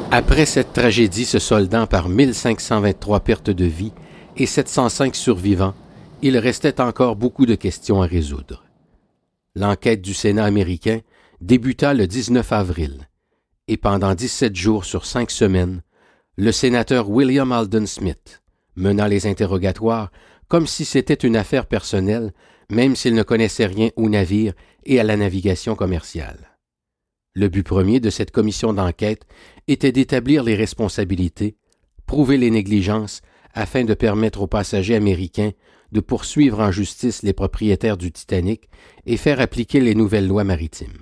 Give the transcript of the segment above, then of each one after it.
Après cette tragédie se soldant par 1523 pertes de vie et 705 survivants, il restait encore beaucoup de questions à résoudre. L'enquête du Sénat américain débuta le 19 avril, et pendant 17 jours sur 5 semaines, le sénateur William Alden Smith mena les interrogatoires comme si c'était une affaire personnelle, même s'il ne connaissait rien aux navires et à la navigation commerciale. Le but premier de cette commission d'enquête était d'établir les responsabilités, prouver les négligences afin de permettre aux passagers américains de poursuivre en justice les propriétaires du Titanic et faire appliquer les nouvelles lois maritimes.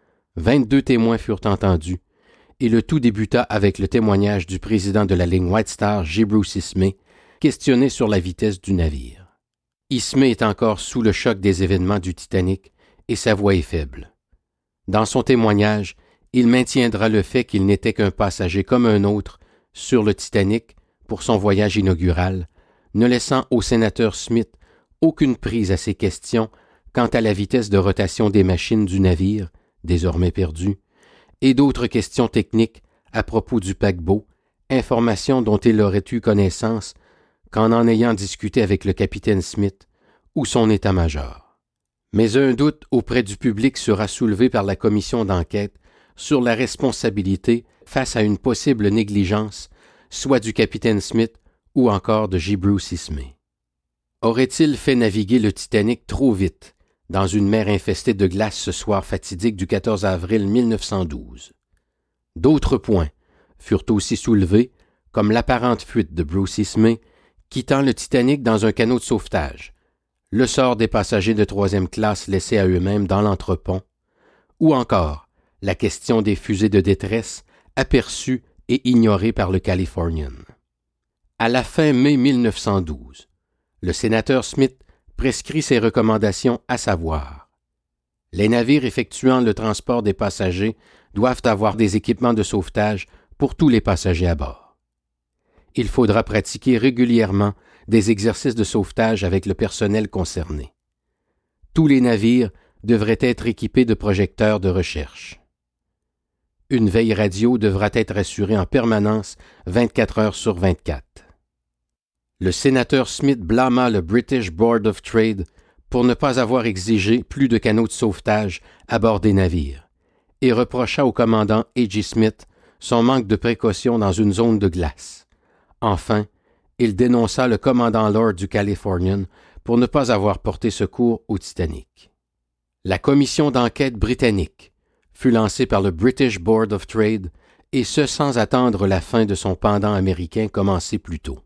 22 témoins furent entendus et le tout débuta avec le témoignage du président de la ligne White Star, J. Bruce Ismay, questionné sur la vitesse du navire. Ismay est encore sous le choc des événements du Titanic et sa voix est faible. Dans son témoignage, il maintiendra le fait qu'il n'était qu'un passager comme un autre sur le Titanic pour son voyage inaugural, ne laissant au sénateur Smith aucune prise à ses questions quant à la vitesse de rotation des machines du navire, désormais perdu, et d'autres questions techniques à propos du paquebot, informations dont il aurait eu connaissance qu'en ayant discuté avec le capitaine Smith ou son état-major. Mais un doute auprès du public sera soulevé par la commission d'enquête sur la responsabilité face à une possible négligence, soit du capitaine Smith ou encore de J. Bruce Ismay. Aurait-il fait naviguer le Titanic trop vite dans une mer infestée de glace ce soir fatidique du 14 avril 1912? D'autres points furent aussi soulevés, comme l'apparente fuite de Bruce Ismay quittant le Titanic dans un canot de sauvetage, le sort des passagers de troisième classe laissés à eux-mêmes dans l'entrepont, ou encore la question des fusées de détresse aperçues et ignorées par le Californian. À la fin mai 1912, le sénateur Smith prescrit ses recommandations, à savoir: les navires effectuant le transport des passagers doivent avoir des équipements de sauvetage pour tous les passagers à bord. Il faudra pratiquer régulièrement des exercices de sauvetage avec le personnel concerné. Tous les navires devraient être équipés de projecteurs de recherche. Une veille radio devra être assurée en permanence 24 heures sur 24. Le sénateur Smith blâma le British Board of Trade pour ne pas avoir exigé plus de canots de sauvetage à bord des navires et reprocha au commandant A.J. Smith son manque de précaution dans une zone de glace. Enfin, il dénonça le commandant Lord du Californian pour ne pas avoir porté secours au Titanic. La commission d'enquête britannique fut lancée par le British Board of Trade, et ce sans attendre la fin de son pendant américain commencé plus tôt.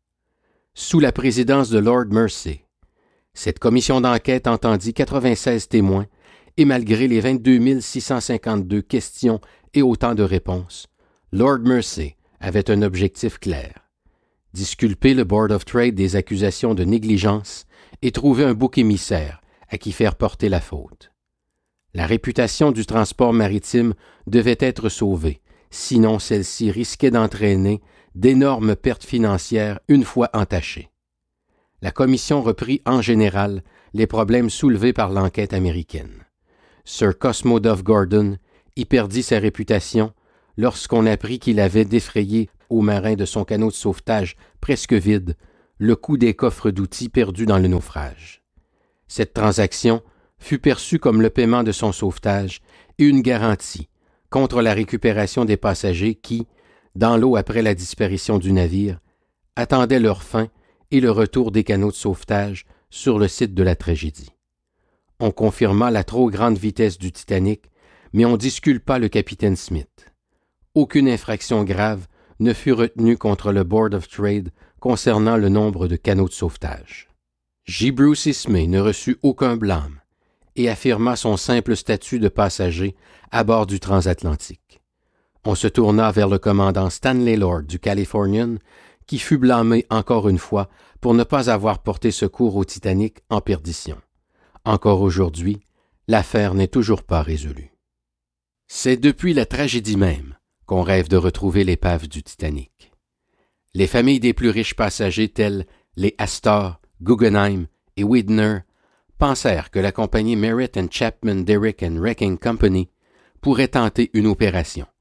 Sous la présidence de Lord Mersey, cette commission d'enquête entendit 96 témoins et malgré les 22 652 questions et autant de réponses, Lord Mersey avait un objectif clair: disculper le Board of Trade des accusations de négligence et trouver un bouc émissaire à qui faire porter la faute. La réputation du transport maritime devait être sauvée, sinon celle-ci risquait d'entraîner d'énormes pertes financières une fois entachées. La commission reprit en général les problèmes soulevés par l'enquête américaine. Sir Cosmo Duff Gordon y perdit sa réputation lorsqu'on apprit qu'il avait défrayé aux marins de son canot de sauvetage presque vide le coût des coffres d'outils perdus dans le naufrage. Cette transaction fut perçue comme le paiement de son sauvetage et une garantie contre la récupération des passagers qui, dans l'eau après la disparition du navire, attendaient leur fin et le retour des canots de sauvetage sur le site de la tragédie. On confirma la trop grande vitesse du Titanic, mais on disculpa le capitaine Smith. Aucune infraction grave ne fut retenue contre le Board of Trade concernant le nombre de canots de sauvetage. J. Bruce Ismay ne reçut aucun blâme et affirma son simple statut de passager à bord du transatlantique. On se tourna vers le commandant Stanley Lord du Californian, qui fut blâmé encore une fois pour ne pas avoir porté secours au Titanic en perdition. Encore aujourd'hui, l'affaire n'est toujours pas résolue. C'est depuis la tragédie même qu'on rêve de retrouver l'épave du Titanic. Les familles des plus riches passagers tels les Astor, Guggenheim et Widener pensèrent que la compagnie Merritt & Chapman Derrick & Wrecking Company pourrait tenter une opération,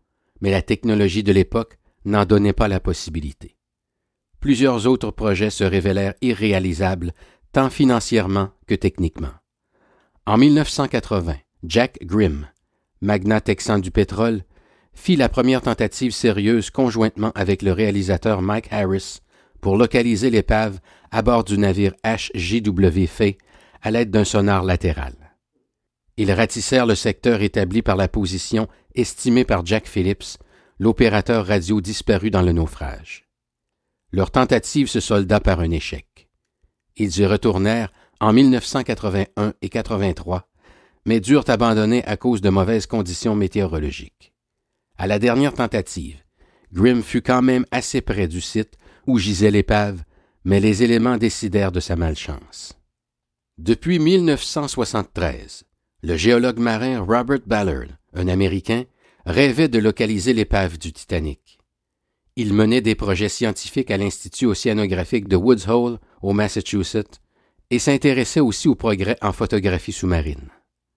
mais la technologie de l'époque n'en donnait pas la possibilité. Plusieurs autres projets se révélèrent irréalisables, tant financièrement que techniquement. En 1980, Jack Grimm, magnat texan du pétrole, fit la première tentative sérieuse conjointement avec le réalisateur Mike Harris pour localiser l'épave à bord du navire HJW Faye à l'aide d'un sonar latéral. Ils ratissèrent le secteur établi par la position estimée par Jack Phillips, l'opérateur radio disparu dans le naufrage. Leur tentative se solda par un échec. Ils y retournèrent en 1981 et 83, mais durent abandonner à cause de mauvaises conditions météorologiques. À la dernière tentative, Grimm fut quand même assez près du site où gisait l'épave, mais les éléments décidèrent de sa malchance. Depuis 1973, le géologue marin Robert Ballard, un Américain, rêvait de localiser l'épave du Titanic. Il menait des projets scientifiques à l'Institut océanographique de Woods Hole, au Massachusetts, et s'intéressait aussi aux progrès en photographie sous-marine.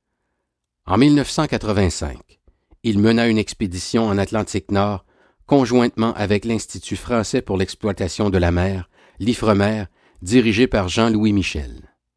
En 1985, il mena une expédition en Atlantique Nord, conjointement avec l'Institut français pour l'exploitation de la mer, l'IFREMER, dirigé par Jean-Louis Michel.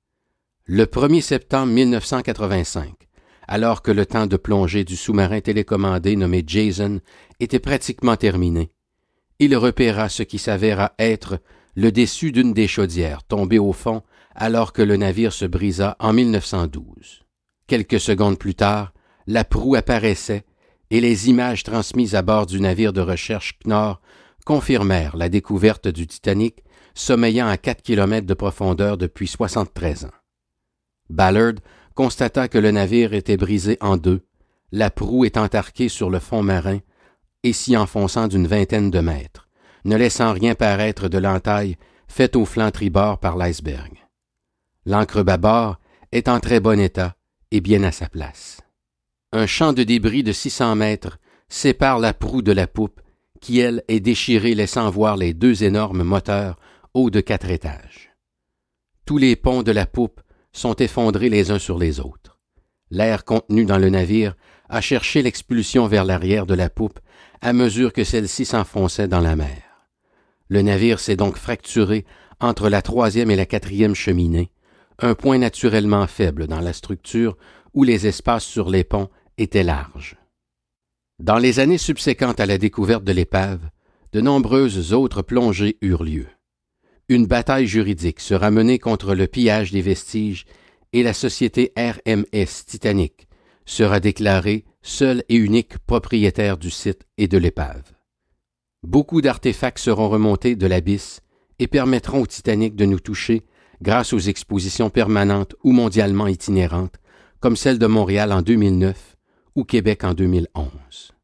Le 1er septembre 1985, alors que le temps de plongée du sous-marin télécommandé nommé Jason était pratiquement terminé, il repéra ce qui s'avéra être le dessus d'une des chaudières tombée au fond alors que le navire se brisa en 1912. Quelques secondes plus tard, la proue apparaissait et les images transmises à bord du navire de recherche Knorr confirmèrent la découverte du Titanic sommeillant à 4 km de profondeur depuis 73 ans. Ballard constata que le navire était brisé en deux, la proue étant arquée sur le fond marin et s'y enfonçant d'une vingtaine de mètres, ne laissant rien paraître de l'entaille faite au flanc tribord par l'iceberg. L'ancre bâbord est en très bon état et bien à sa place. Un champ de débris de 600 mètres sépare la proue de la poupe, qui, elle, est déchirée laissant voir les deux énormes moteurs hauts de 4 étages. Tous les ponts de la poupe sont effondrés les uns sur les autres. L'air contenu dans le navire a cherché l'expulsion vers l'arrière de la poupe à mesure que celle-ci s'enfonçait dans la mer. Le navire s'est donc fracturé entre la 3e et la 4e cheminée, un point naturellement faible dans la structure où les espaces sur les ponts étaient larges. Dans les années subséquentes à la découverte de l'épave, de nombreuses autres plongées eurent lieu. Une bataille juridique sera menée contre le pillage des vestiges et la société RMS Titanic sera déclarée seule et unique propriétaire du site et de l'épave. Beaucoup d'artefacts seront remontés de l'abysse et permettront au Titanic de nous toucher grâce aux expositions permanentes ou mondialement itinérantes, comme celle de Montréal en 2009 ou Québec en 2011.